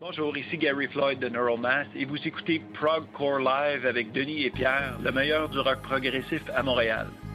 Bonjour, ici Gary Floyd de Neural Mass et vous écoutez Prog Core Live avec Denis et Pierre, le meilleur du rock progressif à Montréal.